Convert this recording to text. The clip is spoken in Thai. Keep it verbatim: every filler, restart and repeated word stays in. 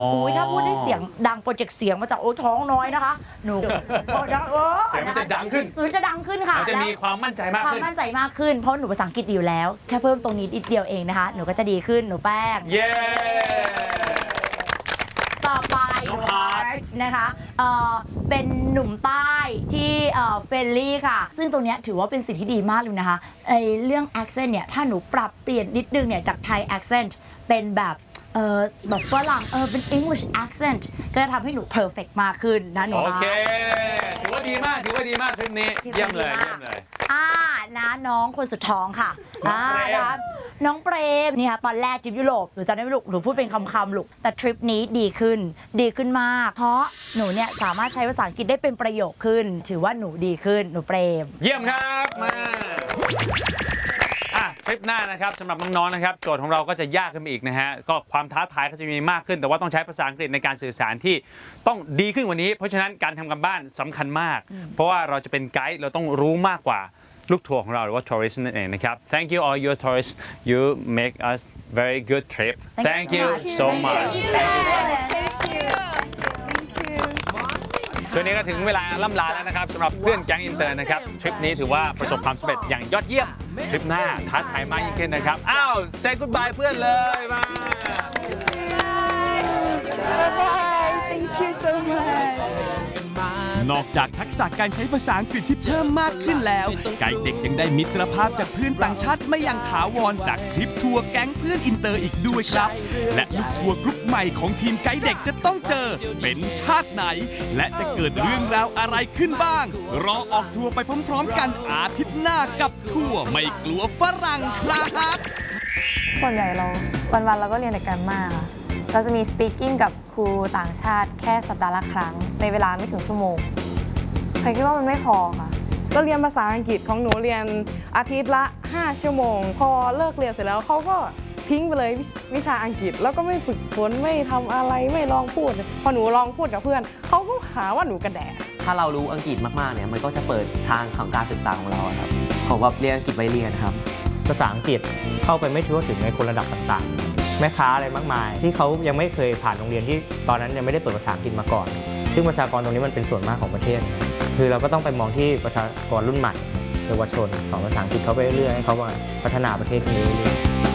อุ้ยถ้าพูดได้เสียงดังโปรเจกต์เสียงมาจากโอ้ท้องน้อยนะคะหนูโอ้ดังเออเสียงมันจะดังขึ้นหนูจะดังขึ้นค่ะมันจะมีความมั่นใจมากความขึ้นมั่นใจมากขึ้นเพราะหนูภาษาอังกฤษดีอยู่แล้วแค่เพิ่มตรงนี้นิดเดียวเองนะคะหนูก็จะดีขึ้นหนูแป้งเย้ต่อไปน้องฮาร์ทนะคะเอ่อเป็นหนุ่มใต้ที่เอ่อเฟรนลี่ค่ะซึ่งตรงเนี้ยถือว่าเป็นสิ่งที่ดีมากเลยนะคะไอเรื่อง accent เนี่ยถ้าหนูปรับเปลี่ยนนิดนึงเนี่ยจากไทย accent เป็นแบบเออแบบฝรั่งเออเป็น English accent ก็จะทำให้หนู perfect มากขึ้นนะหนูโอนะเคถือว่าดีมากถือว่าดีมากคลิปนี้เยี่ยมเลยเยี่ยมเลยอ่านะน้องคนสุดท้องค่ะน้องเปรมนะคะน้องเปรมนี่ค่ะตอนแรกทริปยุโรปหนูจำได้ไหมลูกหนูพูดเป็นคำๆลูกแต่ทริปนี้ดีขึ้นดีขึ้นมาก เพราะหนูเนี่ยสามารถใช้ภาษาอังกฤษได้เป็นประโยคขึ้น ถือว่าหนูดีขึ้นหนูเปรมเยี่ยมครับมาอ่ะคลิปหน้านะครับสำหรับน้องๆนะครับโจทย์ของเราก็จะยากขึ้นไปอีกนะฮะก็ความท้าทายก็จะมีมากขึ้นแต่ว่าต้องใช้ภาษาอังกฤษในการสื่อสารที่ต้องดีขึ้นกว่านี้เพราะฉะนั้นการทำกันบ้านสำคัญมาก เพราะว่าเราจะเป็นไกด์เราต้องรู้มากกว่าลูกทัวร์ของเราหรือว่า tourist นั่นเองนะครับ Thank you all your tourists you make us very good trip Thank you so much ช่วงนี้ก็ถึงเวลาล่ำลาแล้วนะครับสำหรับเพื่อนแก๊งอินเตอร์นะครับทริปนี้ถือว่าประสบความสำเร็จอย่างยอดเยี่ยมทริปหน้าท้าทายมากยิ่งขึ้นนะครับอ้าว say goodbye เพื่อนเลยมา Thank you so much นอกจากทักษะการใช้ภาษาอังกฤษที่เพิ่มมากขึ้นแล้ว ไกด์เด็กยังได้มิตรภาพจากเพื่อนต่างชาติไม่อย่างถาวรจากทริปทัวร์แก๊งเพื่อนอินเตอร์อีกด้วยครับ และลูกทัวร์กรุ๊ปใหม่ของทีมไกด์เด็กจะต้องเจอเป็นชาติไหน และจะเกิดเรื่องราวอะไรขึ้นบ้าง รอออกทัวร์ไปพร้อมๆกันอาทิตย์หน้ากับทัวร์ไม่กลัวฝรั่งครับส่วนใหญ่เราวันๆเราก็เรียนแต่แกรมมาค่ะเราจะมี speaking กับครูต่างชาติแค่สัปดาห์ละครั้ง ในเวลาไม่ถึงชั่วโมงใครคิดว่ามันไม่พอค่ะก็เรียนภาษาอังกฤษของหนูเรียนอาทิตย์ละห้าชั่วโมง พอเลิกเรียนเสร็จแล้วเขาก็ทิ้งไปเลยวิวิชาอังกฤษแล้วก็ไม่ฝึกฝนไม่ทำอะไรไม่ลองพูด พอหนูลองพูดกับเพื่อนเขาก็หาว่าหนูกระแดะถ้าเรารู้อังกฤษมากๆเนี่ยมันก็จะเปิดทางของการศึกษาของเราอะครับของแบบเรียนอังกฤษไว้เรียนครับภาษาอังกฤษเข้าไปไม่ทั่วถึงในคนระดับต่างๆแม่ค้าอะไรมากมาย ที่เขายังไม่เคยผ่านโรงเรียนที่ตอนนั้นยังไม่ได้เปิดภาษาอังกฤษมาก่อน ซึ่งประชากรตรงนี้มันเป็นส่วนมากของประเทศ คือเราก็ต้องไปมองที่ประชากรรุ่นใหม่เยาวชนสอนภาษาอังกฤษเขาไปเรื่อยๆให้เขามาพัฒนาประเทศนี้เรื่อยๆ